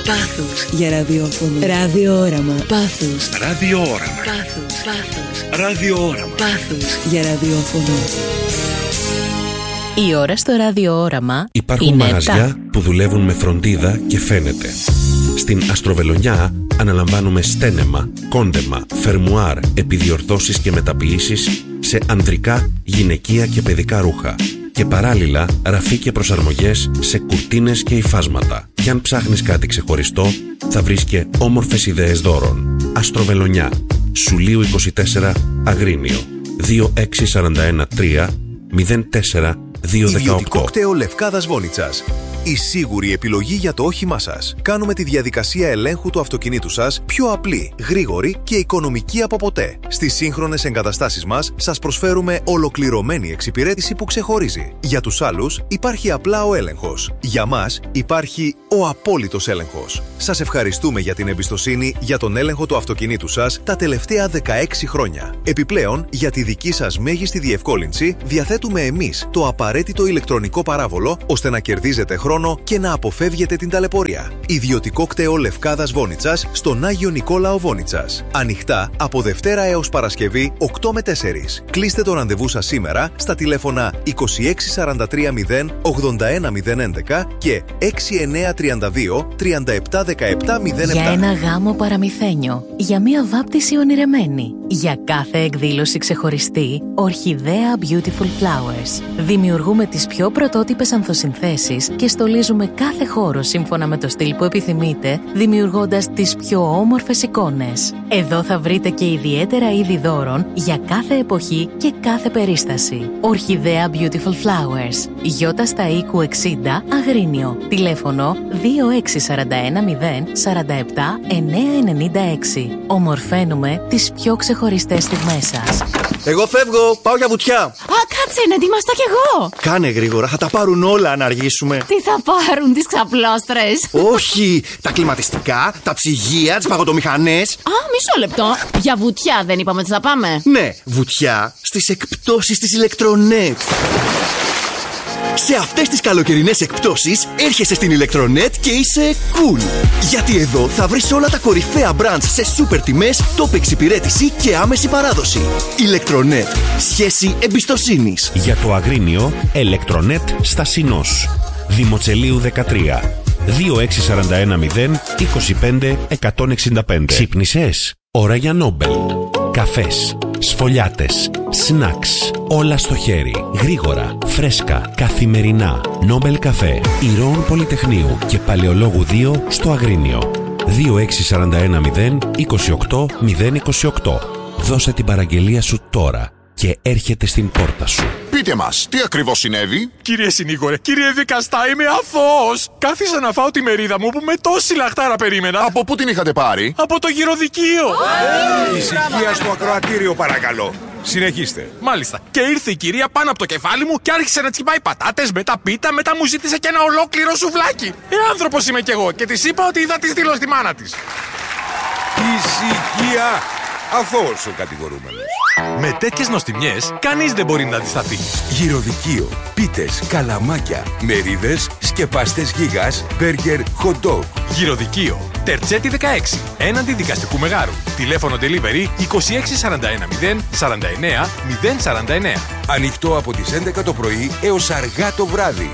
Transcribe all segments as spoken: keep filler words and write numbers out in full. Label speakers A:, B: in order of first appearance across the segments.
A: Πάθος για ραδιόφωνο. Ραδιόραμα. Πάθος.
B: Ραδιόραμα.
A: Πάθος. Πάθος.
B: Ραδιόραμα.
A: Πάθος για ραδιόφωνο.
C: Η ώρα στο ραδιόραμα.
D: Υπάρχουν
C: είναι
D: μαγαζιά
C: επτά.
D: που δουλεύουν με φροντίδα και φαίνεται. Στην Αστροβελονιά αναλαμβάνουμε στένεμα, κόντεμα, φερμουάρ, επιδιορθώσεις και μεταποιήσεις σε ανδρικά, γυναικεία και παιδικά ρούχα. Και παράλληλα ραφή και προσαρμογές σε κουρτίνες και υφάσματα. Κι αν ψάχνεις κάτι ξεχωριστό, θα βρεις και όμορφες ιδέες δώρων. Αστροβελονιά, Σουλίου είκοσι τέσσερα, Αγρίνιο, δύο έξι τέσσερα ένα τρία μηδέν τέσσερα δύο ένα οκτώ.
E: Ιδιωτικό κτέο Λευκάδας Βόνιτσας. Η σίγουρη επιλογή για το όχημά σας. Κάνουμε τη διαδικασία ελέγχου του αυτοκινήτου σας πιο απλή, γρήγορη και οικονομική από ποτέ. Στις σύγχρονες εγκαταστάσεις μας σας προσφέρουμε ολοκληρωμένη εξυπηρέτηση που ξεχωρίζει. Για τους άλλους υπάρχει απλά ο έλεγχος. Για μας υπάρχει ο απόλυτος έλεγχος. Σας ευχαριστούμε για την εμπιστοσύνη για τον έλεγχο του αυτοκινήτου σας τα τελευταία δεκαέξι χρόνια. Επιπλέον, για τη δική σας μέγιστη διευκόλυνση, διαθέτουμε εμείς το απαραίτητο ηλεκτρονικό παράβολο ώστε να κερδίζετε χρόνο και να αποφεύγετε την ταλαιπωρία. Ιδιωτικό κτέο Λευκάδας Βόνιτσας στον Άγιο Νικόλαο Βόνιτσας. Ανοιχτά από Δευτέρα έως Παρασκευή οκτώ με τέσσερις. Κλείστε το ραντεβού σας σήμερα στα τηλέφωνα είκοσι έξι σαράντα τρία μηδέν ογδόντα ένα μηδέν έντεκα και έξι εννιά τριάντα δύο τριάντα επτά δεκαεπτά μηδέν επτά.
C: Για ένα γάμο παραμυθένιο, για μία βάπτιση ονειρεμένη, για κάθε εκδήλωση ξεχωριστή, Ορχιδέα Beautiful Flowers. Δημιουργούμε τις πιο πρωτότυπες ανθοσυνθέσεις και στολίζουμε κάθε χώρο σύμφωνα με το στυλ που επιθυμείτε, δημιουργώντας τις πιο όμορφες εικόνες. Εδώ θα βρείτε και ιδιαίτερα είδη δώρων για κάθε εποχή και κάθε περίσταση. Ορχιδέα Beautiful Flowers. Γιώτα στα οίκου εξήντα, Αγρίνιο. Τηλέφωνο δύο έξι τέσσερα ένα μηδέν τέσσερα επτά εννιά εννιά έξι. Ομορφαίνουμε τις πιο ξεχωριστές στιγμές σας.
F: Εγώ φεύγω, πάω για βουτιά.
G: Α, κάτσε να ετοιμαστώ κι εγώ.
F: Κάνε γρήγορα, θα τα πάρουν όλα αν αργήσουμε.
G: Τι θα πάρουν, τις ξαπλώστρες?
F: Όχι, τα κλιματιστικά, τα ψυγεία, τις παγωτομηχανές.
G: Α, μισό λεπτό. Για βουτιά δεν είπαμε ότι θα πάμε?
F: Ναι, βουτιά στις εκπτώσεις της Ηλεκτρονέτ. Σε αυτές τις καλοκαιρινές εκπτώσεις έρχεσαι στην Ηλεκτρονέτ και είσαι cool. Γιατί εδώ θα βρεις όλα τα κορυφαία brands σε σούπερ τιμές, top εξυπηρέτηση και άμεση παράδοση. Ηλεκτρονέτ. Σχέση εμπιστοσύνης.
D: Για το Αγρίνιο, Ελεκτρονέτ στα Συνός. Δημοτσελίου δεκατρία, δύο έξι τέσσερα ένα μηδέν είκοσι πέντε εκατόν εξήντα πέντε. Ξύπνησες? Ώρα για Νόμπελ. Καφές, σφολιάτες, σνακς, όλα στο χέρι, γρήγορα, φρέσκα, καθημερινά. Νόμπελ Καφέ, Ηρώων Πολυτεχνείου και Παλαιολόγου δύο στο Αγρίνιο. δύο έξι τέσσερα ένα μηδέν είκοσι οκτώ μηδέν είκοσι οκτώ. Δώσε την παραγγελία σου τώρα και έρχεται στην πόρτα σου.
H: Πείτε μας, τι ακριβώς συνέβη?
I: Κύριε συνήγορε, κύριε δικαστά, είμαι αθώος. Κάθισα να φάω τη μερίδα μου που με τόση λαχτάρα περίμενα.
H: Από πού την είχατε πάρει?
I: Από το γυροδικείο.
B: Ησυχία στο ακροατήριο, παρακαλώ. Συνεχίστε.
I: Μάλιστα. Και ήρθε η κυρία πάνω από το κεφάλι μου και άρχισε να τσιμπάει πατάτες, μετά πίτα, μετά μου ζήτησε και ένα ολόκληρο σουβλάκι. Ε, άνθρωπος είμαι κι εγώ και της είπα ότι θα τη στείλω στη μάνα της.
B: Ησυχία. Αθώος ο κατηγορούμενος.
I: Με τέτοιες νοστιμιές, κανείς δεν μπορεί να αντισταθεί.
B: Γυροδικείο, πίτες, καλαμάκια, μερίδες, σκεπαστές γίγας, μπέργκερ, hot dog.
I: Γυροδικείο, Τερτσέτη δεκαέξι, έναντι δικαστικού μεγάρου. Τηλέφωνο delivery είκοσι έξι σαράντα ένα μηδέν σαράντα εννιά μηδέν σαράντα εννιά.
B: Ανοιχτό από τις έντεκα το πρωί έως αργά το βράδυ.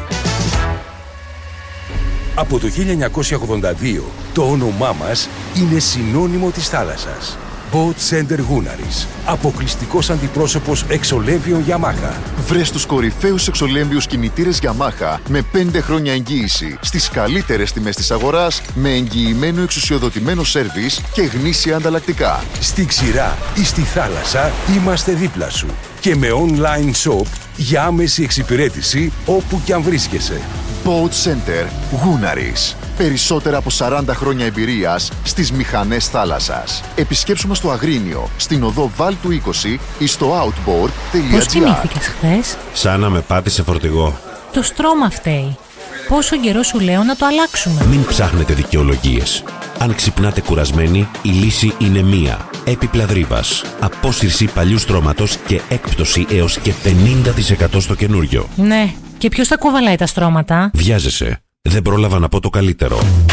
B: Από το χίλια εννιακόσια ογδόντα δύο, το όνομά μας είναι συνώνυμο της θάλασσας. Boat Center Gunaris. Αποκλειστικός αντιπρόσωπος εξολέμβιων Yamaha.
H: Βρες τους κορυφαίους εξολέμβιους κινητήρες Yamaha με πέντε χρόνια εγγύηση στις καλύτερες τιμές της αγοράς, με εγγυημένο εξουσιοδοτημένο σέρβις και γνήσια ανταλλακτικά.
B: Στη ξηρά ή στη θάλασσα είμαστε δίπλα σου. Και με online shop για άμεση εξυπηρέτηση όπου κι αν βρίσκεσαι.
H: Boat Center Gunaris. Περισσότερα από σαράντα χρόνια εμπειρίας στις μηχανές θάλασσας. Επισκέψου μας στο Αγρίνιο, στην οδό Βάλτου είκοσι ή στο outboard τελεία gr.
J: Πώς κοιμήθηκες χθες?
D: Σαν να με πάτησε φορτηγό.
J: Το στρώμα φταίει. Πόσο καιρό σου λέω να το αλλάξουμε?
D: Μην ψάχνετε δικαιολογίες. Αν ξυπνάτε κουρασμένοι, η λύση είναι μία. Έπιπλα Δρύβας. Απόσυρση παλιού στρώματος και έκπτωση έως και πενήντα τοις εκατό στο καινούριο.
J: Ναι. Και ποιος θα κουβαλάει τα στρώματα?
D: Βιάζεσαι. Δεν πρόλαβα να πω το καλύτερο.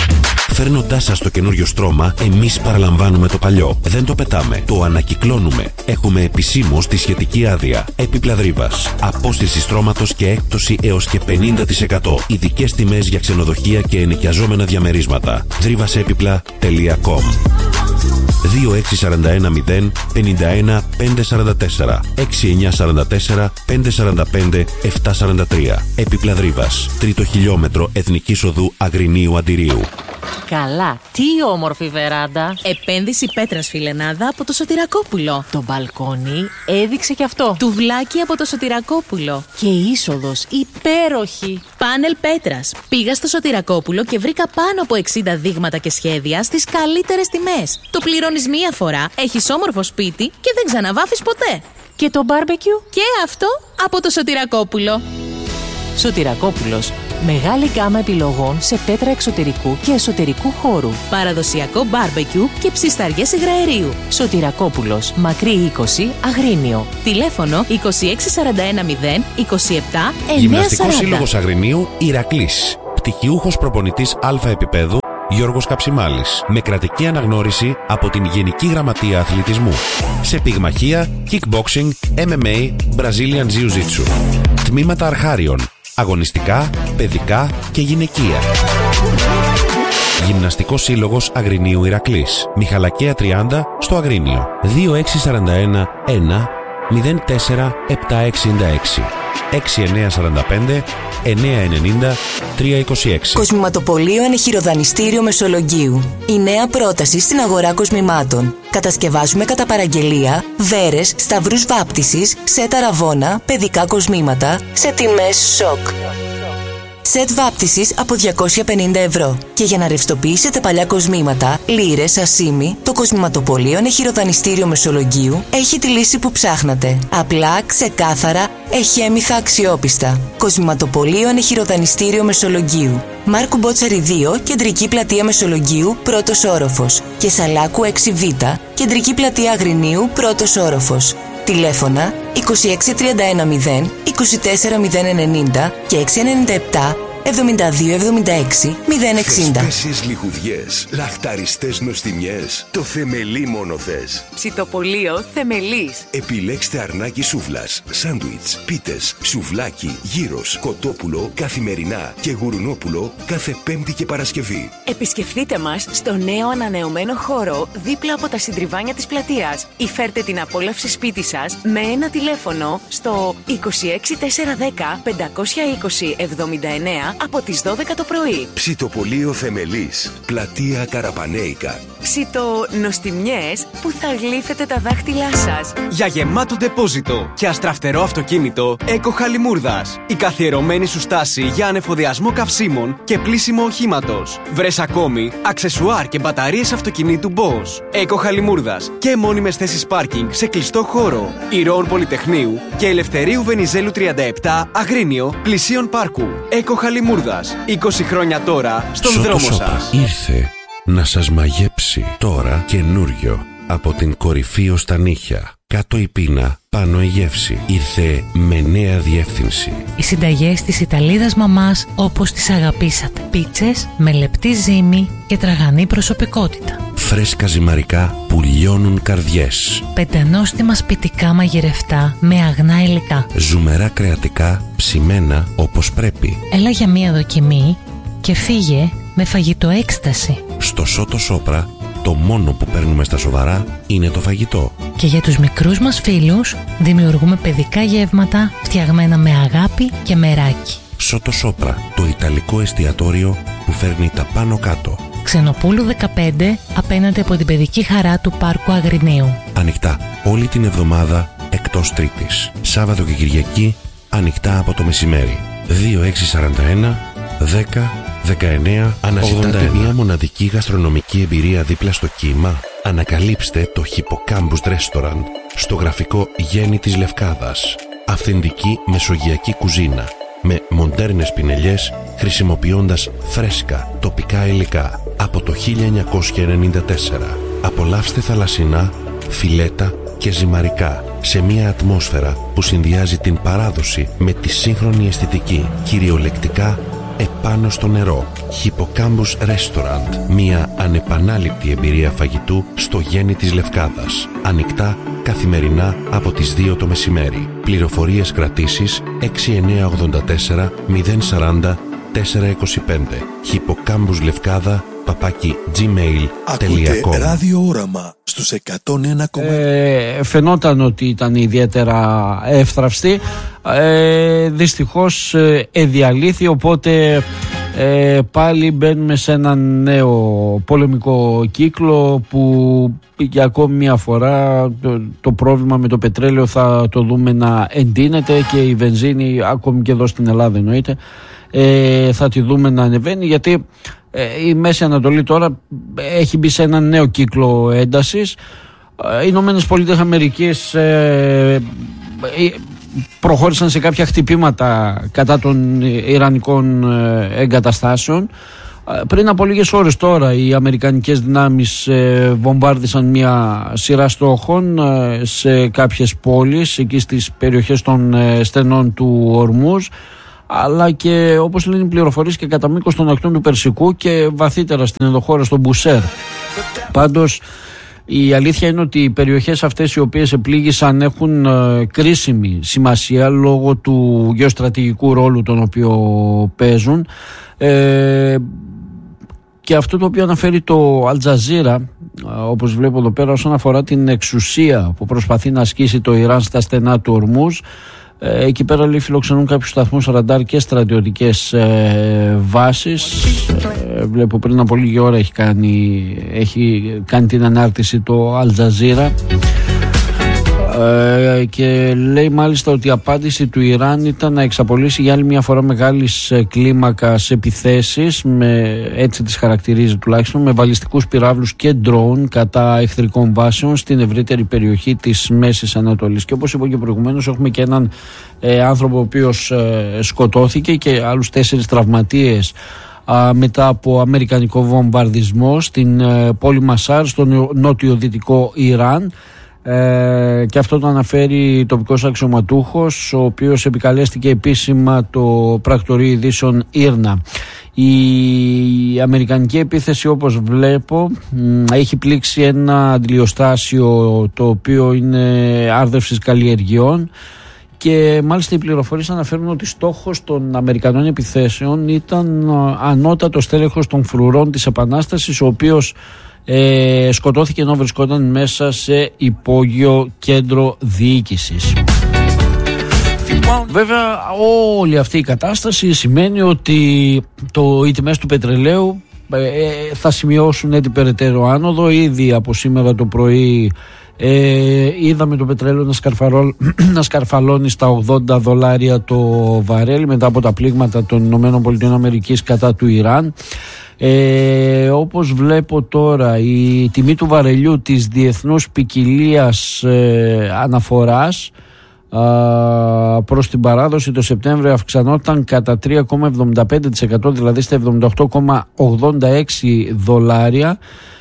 D: Φέρνοντάς σας το καινούριο στρώμα, εμείς παραλαμβάνουμε το παλιό. Δεν το πετάμε, το ανακυκλώνουμε. Έχουμε επισήμως τη σχετική άδεια. Έπιπλα Δρύβας. Απόστηση στρώματος και έκπτωση έως και πενήντα τοις εκατό. Ειδικές τιμές για ξενοδοχεία και ενοικιαζόμενα διαμερίσματα. δρύβασέπιπλα τελεία κομ. δύο έξι τέσσερα ένα μηδέν πέντε ένα πέντε τέσσερα τέσσερα έξι εννιά τέσσερα τέσσερα πέντε τέσσερα πέντε επτά τέσσερα τρία. Έπιπλα Δρύβας. Τρίτο χιλιόμετρο Εθνικής Οδού Αγρινίου Αντιρίου.
C: Καλά, τι όμορφη βεράντα.
A: Επένδυση πέτρας φιλενάδα από το Σωτηρακόπουλο.
C: Το μπαλκόνι έδειξε κι αυτό.
A: Τουβλάκι από το Σωτηρακόπουλο.
C: Και η είσοδος υπέροχη.
A: Πάνελ πέτρας. Πήγα στο Σωτηρακόπουλο και βρήκα πάνω από εξήντα δείγματα και σχέδια στις καλύτερες τιμές. Το πληρώνεις μία φορά, έχεις όμορφο σπίτι και δεν ξαναβάφεις ποτέ.
C: Και το μπάρμπεκιου?
A: Και αυτό από το Σωτηρακόπουλο.
C: Σωτηρακόπουλος. Μεγάλη γκάμα επιλογών σε πέτρα εξωτερικού και εσωτερικού χώρου.
A: Παραδοσιακό μπάρμπεκιου και ψισταριές υγραερίου.
C: Σωτηρακόπουλος. Μακρύ είκοσι, Αγρίνιο.
A: Τηλέφωνο είκοσι έξι σαράντα ένα μηδέν είκοσι επτά εννιακόσια σαράντα.
D: Γυμναστικός Σύλλογος Αγρινίου Ηρακλής. Πτυχιούχος προπονητής Α επίπεδου Γιώργος Καψιμάλης. Με κρατική αναγνώριση από την Γενική Γραμματεία Αθλητισμού. Σε πυγμαχία, kickboxing, εμ εμ έι, Brazilian Jiu-Jitsu. Τμήματα αρχάριων. Αγωνιστικά, παιδικά και γυναικεία. Γυμναστικός Σύλλογος Αγρινίου Ηρακλής. Μιχαλακαία τριάντα στο Αγρίνιο. δύο έξι τέσσερα ένα ένα μηδέν τέσσερα επτά έξι έξι έξι εννιά τέσσερα πέντε εννιά εννιά τρία είκοσι έξι.
K: Κοσμηματοπωλείο Ενεχειροδανιστήριο Μεσολογγίου. Η νέα πρόταση στην αγορά κοσμημάτων. Κατασκευάζουμε κατά παραγγελία βέρες, σταυρούς βάπτισης, σετ αραβώνα, παιδικά κοσμήματα σε τιμές σοκ. Σετ βάπτισης από διακόσια πενήντα ευρώ. Και για να ρευστοποιήσετε παλιά κοσμήματα, λίρες, ασίμι, το Κοσμηματοπωλείο Ενεχειροδανιστήριο Μεσολογγίου έχει τη λύση που ψάχνατε. Απλά, ξεκάθαρα, εχέμηθα, αξιόπιστα. Κοσμηματοπωλείο Ενεχειροδανιστήριο Μεσολογγίου. Μάρκου Μπότσαρη δύο, κεντρική πλατεία Μεσολογγίου, πρώτος όροφος. Και Σαλάκου έξι β, κεντρική πλατεία Αγρινίου, πρώτος όροφος. Τηλέφωνα είκοσι έξι τριάντα ένα μηδέν είκοσι τέσσερα μηδέν ενενήντα και έξι ενενήντα επτά εβδομήντα δύο εβδομήντα έξι μηδέν εξήντα.
B: Θεσπέσιες λιχουδιές, λαχταριστές νοστιμιές, το θεμελί μόνο θες.
C: Ψητοπωλείο Θεμελής.
B: Επιλέξτε αρνάκι σούβλας, σάντουιτς, πίτες, σουβλάκι, γύρος, κοτόπουλο, καθημερινά και γουρνόπουλο κάθε Πέμπτη και Παρασκευή.
C: Επισκεφτείτε μας στο νέο ανανεωμένο χώρο δίπλα από τα συντριβάνια της πλατείας ή φέρτε την απόλαυση σπίτι σας με ένα τηλέφωνο στο είκοσι έξι τετρακόσια δέκα πεντακόσια είκοσι εβδομήντα εννέα από τις δώδεκα το πρωί.
B: Ψητοπωλείο Θεμελής, πλατεία Καραπανέικα.
C: Ψητονοστιμιές που θα γλύφετε τα δάχτυλά σας.
L: Για γεμάτο ντεπόζιτο και αστραφτερό αυτοκίνητο, Έκο Χαλιμούρδας. Η καθιερωμένη σου στάση για ανεφοδιασμό καυσίμων και πλύσιμο οχήματος. Βρες ακόμη αξεσουάρ και μπαταρίες αυτοκινήτου Bosch. Έκο Χαλιμούρδας και μόνιμες θέσεις πάρκινγκ σε κλειστό χώρο. Ηρώων Πολυτεχνείου και Ελευθερίου Βενιζέλου τριάντα επτά Αγρίνιο, πλησίον πάρκου. Έκο Χαλιμούρδας. είκοσι χρόνια τώρα στον
D: Σώτο
L: δρόμο
D: Σόπα
L: σας.
D: ήρθε να σας μαγέψει τώρα καινούριο από την κορυφή ως τα νύχια. Κάτω η πείνα, πάνω η γεύση. Ήρθε με νέα διεύθυνση.
J: Οι συνταγές της Ιταλίδας μαμάς όπως τις αγαπήσατε. Πίτσες με λεπτή ζύμη και τραγανή προσωπικότητα.
D: Φρέσκα ζυμαρικά που λιώνουν καρδιές.
J: Πεντανόστιμα σπιτικά μαγειρευτά με αγνά υλικά.
D: Ζουμερά κρεατικά ψημένα όπως πρέπει.
J: Έλα για μία δοκιμή και φύγε με φαγητό έκσταση.
D: Στο Σώτο Σόπρα το μόνο που παίρνουμε στα σοβαρά είναι το φαγητό.
J: Και για τους μικρούς μας φίλους δημιουργούμε παιδικά γεύματα φτιαγμένα με αγάπη και μεράκι.
D: Σώτο Σόπρα, το ιταλικό εστιατόριο που φέρνει τα πάνω κάτω.
J: Ξενοπούλου δεκαπέντε απέναντι από την παιδική χαρά του πάρκου Αγρινίου.
D: Ανοιχτά όλη την εβδομάδα εκτός Τρίτης. Σάββατο και Κυριακή ανοιχτά από το μεσημέρι. δύο έξι τέσσερα ένα δέκα δεκαεννέα Αναζητάτε μια μοναδική γαστρονομική εμπειρία δίπλα στο κύμα? Ανακαλύψτε το Hippocampus Restaurant στο γραφικό Γέννη της Λευκάδας. Αυθεντική μεσογειακή κουζίνα με μοντέρνες πινελιές χρησιμοποιώντας φρέσκα τοπικά υλικά από το χίλια εννιακόσια ενενήντα τέσσερα. Απολαύστε θαλασσινά, φιλέτα και ζυμαρικά σε μια ατμόσφαιρα που συνδυάζει την παράδοση με τη σύγχρονη αισθητική. Κυριολεκτικά επάνω στο νερό. Hippocampus Restaurant. Μια ανεπανάληπτη εμπειρία φαγητού στο γέννη της Λευκάδας. Ανοιχτά καθημερινά από τις δύο το μεσημέρι. Πληροφορίες κρατήσεις έξι εννιά ογδόντα τέσσερα μηδέν σαράντα τέσσερα είκοσι πέντε. Hippocampus Λευκάδα παπάκι gmail τελεία com.
M: Ακούτε ράδιο όραμα στους εκατόν ένα κόμμα ένα.
N: Ε, φαινόταν ότι ήταν ιδιαίτερα εύθραυστη. Ε, δυστυχώς ε, εδιαλήθη, οπότε ε, πάλι μπαίνουμε σε ένα νέο πολεμικό κύκλο που για ακόμη μια φορά το, το πρόβλημα με το πετρέλαιο θα το δούμε να εντείνεται και η βενζίνη, ακόμη και εδώ στην Ελλάδα εννοείται, ε, θα τη δούμε να ανεβαίνει, γιατί ε, η Μέση Ανατολή τώρα έχει μπει σε ένα νέο κύκλο έντασης. Οι Ηνωμένες Πολιτείες Αμερικής ε, προχώρησαν σε κάποια χτυπήματα κατά των Ιρανικών εγκαταστάσεων. Πριν από λίγες ώρες τώρα οι αμερικανικές δυνάμεις ε, βομβάρδισαν μια σειρά στόχων ε, σε κάποιες πόλεις εκεί στις περιοχές των ε, στενών του Ορμούζ, αλλά και όπως λένε οι πληροφορίες και κατά μήκος των ακτών του Περσικού και βαθύτερα στην ενδοχώρα στο Μπουσέρ. Πάντως η αλήθεια είναι ότι οι περιοχές αυτές οι οποίες επλήγησαν έχουν ε, κρίσιμη σημασία λόγω του γεωστρατηγικού ρόλου τον οποίο παίζουν. Ε, και αυτό το οποίο αναφέρει το Al Jazeera, όπως βλέπω εδώ πέρα, όσον αφορά την εξουσία που προσπαθεί να ασκήσει το Ιράν στα στενά του Ορμούζ, ε, εκεί πέρα λέει φιλοξενούν κάποιους σταθμούς ραντάρ και στρατιωτικές ε, βάσεις. Ε, βλέπω πριν από λίγη ώρα έχει κάνει, έχει κάνει την ανάρτηση το Al Jazeera. Ε, και λέει μάλιστα ότι η απάντηση του Ιράν ήταν να εξαπολύσει για άλλη μια φορά μεγάλης κλίμακας επιθέσεις, με, έτσι τις χαρακτηρίζει τουλάχιστον, με βαλιστικούς πυράβλους και ντρόουν κατά εχθρικών βάσεων στην ευρύτερη περιοχή της Μέσης Ανατολής. Και όπως είπα και προηγουμένως, έχουμε και έναν ε, άνθρωπο ο οποίος ε, σκοτώθηκε και άλλους τέσσερις τραυματίες α, μετά από αμερικανικό βομβαρδισμό στην ε, πόλη Μασάρ στο νότιο-δυτικό Ιράν. Ε, και αυτό το αναφέρει τοπικός αξιωματούχος, ο οποίος επικαλέστηκε επίσημα το πρακτορείο ειδήσεων Ήρνα. Η αμερικανική επίθεση, όπως βλέπω, έχει πλήξει ένα αντιλιοστάσιο το οποίο είναι άρδευσης καλλιεργειών, και μάλιστα οι πληροφορίες αναφέρουν ότι στόχος των Αμερικανών επιθέσεων ήταν ανώτατος τέλεχος των φρουρών της Επανάστασης, ο οποίος Ε, σκοτώθηκε ενώ βρισκόταν μέσα σε υπόγειο κέντρο διοίκησης. Βέβαια όλη αυτή η κατάσταση σημαίνει ότι το, οι τιμές του πετρελαίου ε, θα σημειώσουν έτσι περαιτέρω άνοδο. Ήδη από σήμερα το πρωί ε, είδαμε το πετρέλαιο να, σκαρφαλώ, να σκαρφαλώνει στα ογδόντα δολάρια το βαρέλι μετά από τα πλήγματα των Ηνωμένων Πολιτειών Αμερικής κατά του Ιράν. Ε, όπως βλέπω τώρα, η τιμή του βαρελιού της διεθνούς ποικιλίας ε, αναφοράς α, προς την παράδοση το Σεπτέμβριο αυξανόταν κατά τρία κόμμα εβδομήντα πέντε τοις εκατό, δηλαδή στα εβδομήντα οκτώ κόμμα ογδόντα έξι δολάρια.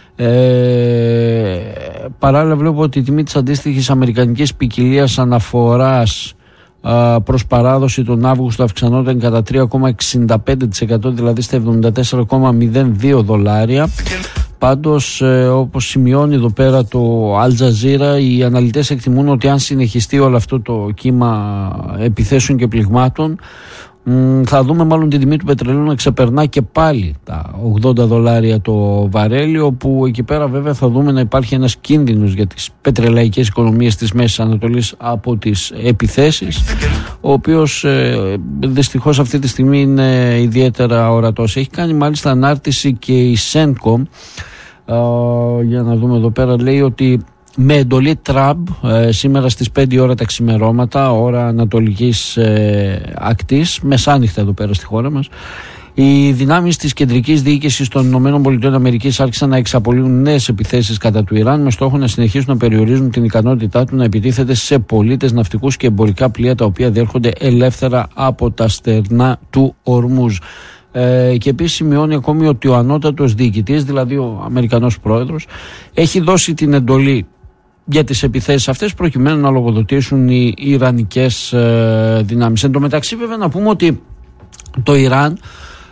N: Ε, παράλληλα βλέπω ότι η τιμή της αντίστοιχης αμερικανικής ποικιλίας αναφοράς προς παράδοση τον Αύγουστο αυξανόταν κατά τρία κόμμα εξήντα πέντε τοις εκατό, δηλαδή στα εβδομήντα τέσσερα κόμμα μηδέν δύο δολάρια. Πάντως, ε, όπως σημειώνει εδώ πέρα το Al Jazeera, οι αναλυτές εκτιμούν ότι αν συνεχιστεί όλο αυτό το κύμα επιθέσεων και πληγμάτων, θα δούμε μάλλον την τιμή του πετρελαίου να ξεπερνά και πάλι τα ογδόντα δολάρια το βαρέλι, όπου εκεί πέρα βέβαια θα δούμε να υπάρχει ένας κίνδυνος για τις πετρελαϊκές οικονομίες της Μέσης Ανατολής από τις επιθέσεις, ο οποίος ε, δυστυχώς αυτή τη στιγμή είναι ιδιαίτερα ορατός. Έχει κάνει μάλιστα ανάρτηση και η Σένκομ, ε, για να δούμε εδώ πέρα, λέει ότι με εντολή Τραμπ ε, σήμερα στις πέντε ώρα τα ξημερώματα, ώρα ανατολικής ε, ακτής, μεσάνυχτα εδώ πέρα στη χώρα μας, οι δυνάμεις της κεντρικής διοίκησης των Ηνωμένων Πολιτειών Αμερικής άρχισαν να εξαπολύουν νέες επιθέσεις κατά του Ιράν, με στόχο να συνεχίσουν να περιορίζουν την ικανότητά του να επιτίθεται σε πολίτες, ναυτικούς και εμπορικά πλοία τα οποία διέρχονται ελεύθερα από τα στερνά του Ορμούζ. Ε, και επίσης σημειώνει ακόμη ότι ο ανώτατος διοικητής, δηλαδή ο Αμερικανός πρόεδρος, έχει δώσει την εντολή για τις επιθέσεις αυτές προκειμένου να λογοδοτήσουν οι Ιρανικές ε, δυνάμεις. Εν τω μεταξύ βέβαια να πούμε ότι το Ιράν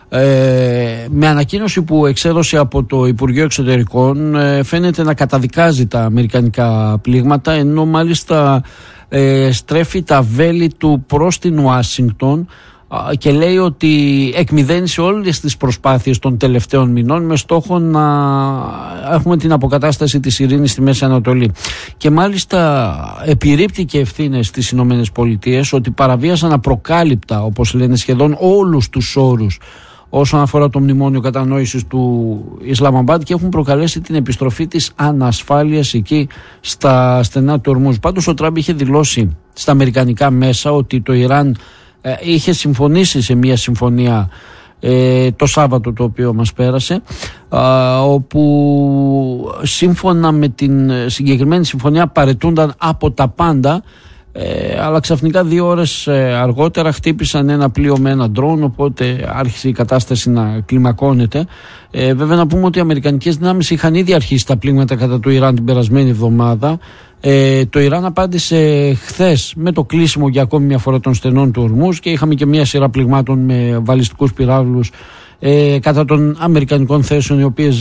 N: Ε, με ανακοίνωση που εξέδωσε από το Υπουργείο Εξωτερικών, ε, φαίνεται να καταδικάζει τα αμερικανικά πλήγματα, ενώ μάλιστα ε, στρέφει τα βέλη του προς την Ουάσιγκτον και λέει ότι εκμηδένισε όλες τις προσπάθειες των τελευταίων μηνών με στόχο να έχουμε την αποκατάσταση της ειρήνης στη Μέση Ανατολή. Και μάλιστα επιρρύπτει και ευθύνες στις Ηνωμένες Πολιτείες ότι παραβίασαν απροκάλυπτα, όπως λένε, σχεδόν όλους τους όρους όσον αφορά το μνημόνιο κατανόησης του Ισλαμαμπάντ και έχουν προκαλέσει την επιστροφή της ανασφάλειας εκεί στα στενά του Ορμούζ. Πάντως ο Τραμπ είχε δηλώσει στα αμερικανικά μέσα ότι το Ιράν ε, είχε συμφωνήσει σε μια συμφωνία ε, το Σάββατο το οποίο μας πέρασε, ε, όπου σύμφωνα με την συγκεκριμένη συμφωνία παραιτούνταν από τα πάντα. Ε, αλλά ξαφνικά δύο ώρες ε, αργότερα χτύπησαν ένα πλοίο με ένα ντρόν, οπότε άρχισε η κατάσταση να κλιμακώνεται. Ε, βέβαια να πούμε ότι οι αμερικανικές δυνάμεις είχαν ήδη αρχίσει τα πλήγματα κατά του Ιράν την περασμένη εβδομάδα. Ε, το Ιράν απάντησε χθες με το κλείσιμο για ακόμη μια φορά των στενών του Ορμούζ και είχαμε και μια σειρά πληγμάτων με βαλιστικούς πυράβλους ε, κατά των αμερικανικών θέσεων, οι οποίες